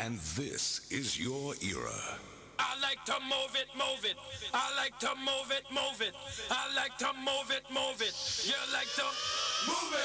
And this is your era. I like to move it, move it. I like to move it, move it. I like to move it, move it. You like to move it.